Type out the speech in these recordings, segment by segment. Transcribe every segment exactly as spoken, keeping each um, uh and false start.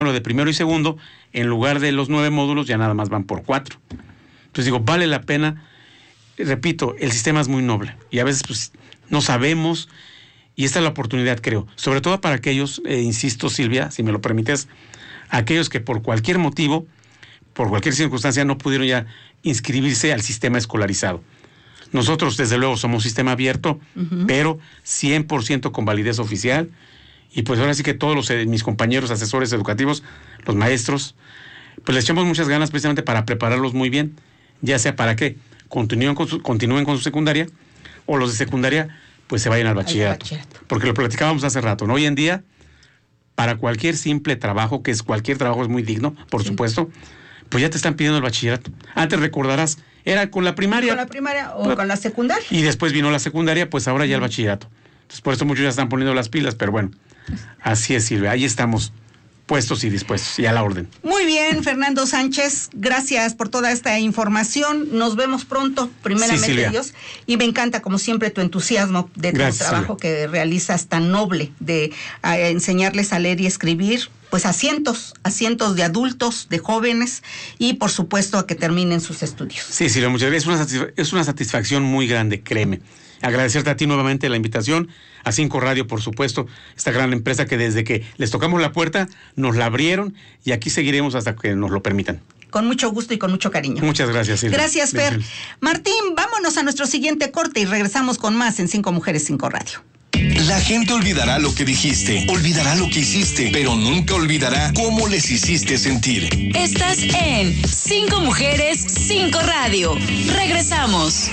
de primero y segundo, en lugar de los nueve módulos, ya nada más van por cuatro. Entonces digo, vale la pena. Repito, el sistema es muy noble y a veces pues no sabemos, y esta es la oportunidad, creo, sobre todo para aquellos, eh, insisto, Silvia, si me lo permites, aquellos que por cualquier motivo, por cualquier circunstancia, no pudieron ya inscribirse al sistema escolarizado. Nosotros, desde luego, somos sistema abierto, uh-huh. pero cien por ciento con validez oficial, y pues ahora sí que todos los, eh, mis compañeros asesores educativos, los maestros, pues les echamos muchas ganas precisamente para prepararlos muy bien, ya sea para que continúen con su, continúen con su secundaria, o los de secundaria pues se vayan al bachillerato. bachillerato. Porque lo platicábamos hace rato, ¿no? Hoy en día, para cualquier simple trabajo, que es cualquier trabajo es muy digno, por sí. supuesto, pues ya te están pidiendo el bachillerato. Antes recordarás, era con la primaria. Con la primaria o pues, con la secundaria. Y después vino la secundaria, pues ahora ya el bachillerato. Entonces por eso muchos ya están poniendo las pilas, pero bueno, así es, Silvia, ahí estamos, puestos y dispuestos, y a la orden. Muy bien, Fernando Sánchez, gracias por toda esta información. Nos vemos pronto, primeramente sí, Dios. Y me encanta, como siempre, tu entusiasmo de tu gracias, trabajo Silvia. Que realizas tan noble, de a, enseñarles a leer y escribir, pues a cientos, a cientos de adultos, de jóvenes, y por supuesto a que terminen sus estudios. Sí, Silvia, muchas gracias. Es una, satisf- es una satisfacción muy grande, créeme. Agradecerte a ti nuevamente la invitación, a Cinco Radio, por supuesto, esta gran empresa que desde que les tocamos la puerta, nos la abrieron, y aquí seguiremos hasta que nos lo permitan. Con mucho gusto y con mucho cariño. Muchas gracias, Silvia. Gracias, Fer. Martín, vámonos a nuestro siguiente corte y regresamos con más en Cinco Mujeres, Cinco Radio. La gente olvidará lo que dijiste, olvidará lo que hiciste, pero nunca olvidará cómo les hiciste sentir. Estás en Cinco Mujeres, Cinco Radio. Regresamos.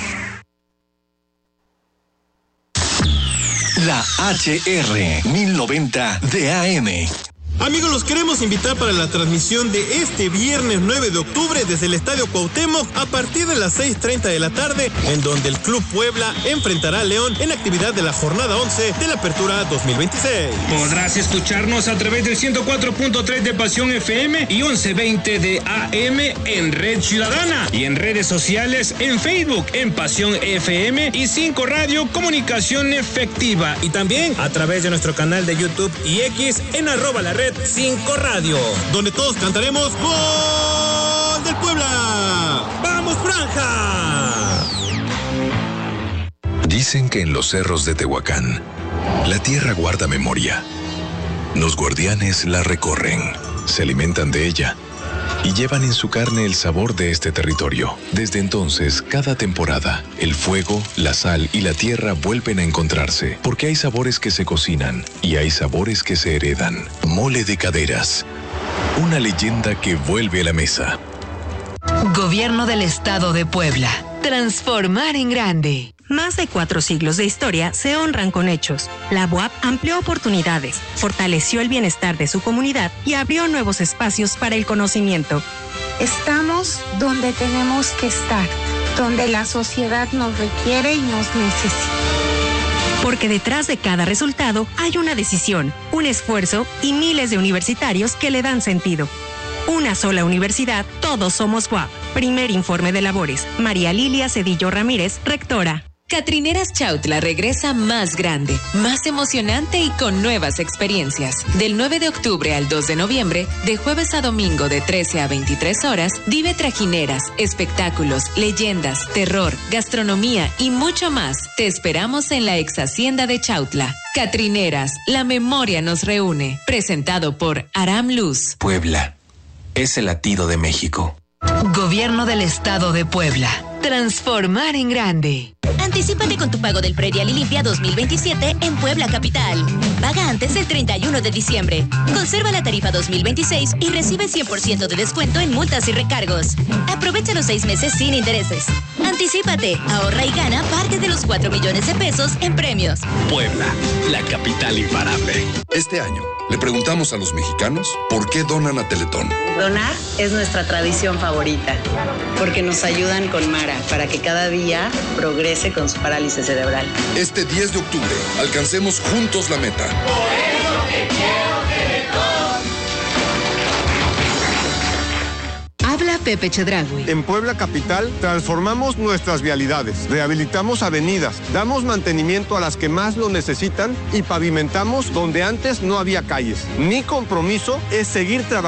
La H R mil noventa de A M. Amigos, los queremos invitar para la transmisión de este viernes nueve de octubre desde el Estadio Cuauhtémoc a partir de las seis treinta de la tarde, en donde el Club Puebla enfrentará a León en actividad de la jornada once de la Apertura dos mil veintiséis. Podrás escucharnos a través del ciento cuatro punto tres de Pasión F M y once veinte de A M en Red Ciudadana y en redes sociales en Facebook en Pasión F M y Cinco Radio Comunicación Efectiva, y también a través de nuestro canal de YouTube y X en arroba la red Cinco Radio, donde todos cantaremos ¡Gol del Puebla! ¡Vamos, Franja! Dicen que en los cerros de Tehuacán, la tierra guarda memoria. Los guardianes la recorren, se alimentan de ella y llevan en su carne el sabor de este territorio. Desde entonces, cada temporada, el fuego, la sal y la tierra vuelven a encontrarse, porque hay sabores que se cocinan y hay sabores que se heredan. Mole de Caderas, una leyenda que vuelve a la mesa. Gobierno del Estado de Puebla. Transformar en grande. Más de cuatro siglos de historia se honran con hechos. La B U A P amplió oportunidades, fortaleció el bienestar de su comunidad y abrió nuevos espacios para el conocimiento. Estamos donde tenemos que estar, donde la sociedad nos requiere y nos necesita. Porque detrás de cada resultado hay una decisión, un esfuerzo y miles de universitarios que le dan sentido. Una sola universidad, todos somos B U A P. Primer informe de labores. María Lilia Cedillo Ramírez, rectora. Catrineras Chautla regresa más grande, más emocionante y con nuevas experiencias. Del nueve de octubre al dos de noviembre, de jueves a domingo de trece a veintitrés horas, vive trajineras, espectáculos, leyendas, terror, gastronomía y mucho más. Te esperamos en la ex hacienda de Chautla. Catrineras, la memoria nos reúne. Presentado por Aram Luz. Puebla es el latido de México. Gobierno del Estado de Puebla. Transformar en grande. Anticípate con tu pago del Predial y Limpia dos mil veintisiete en Puebla Capital. Paga antes del treinta y uno de diciembre. Conserva la tarifa dos mil veintiséis y recibe cien por ciento de descuento en multas y recargos. Aprovecha los seis meses sin intereses. Anticípate, ahorra y gana parte de los cuatro millones de pesos en premios. Puebla, la capital imparable. Este año le preguntamos a los mexicanos por qué donan a Teletón. Donar es nuestra tradición favorita, porque nos ayudan con Mara para que cada día progrese con su parálisis cerebral. Este diez de octubre, alcancemos juntos la meta. Por eso te quiero, Teletón. Habla Pepe Chedraui. En Puebla Capital transformamos nuestras vialidades, rehabilitamos avenidas, damos mantenimiento a las que más lo necesitan y pavimentamos donde antes no había calles. Mi compromiso es seguir trabajando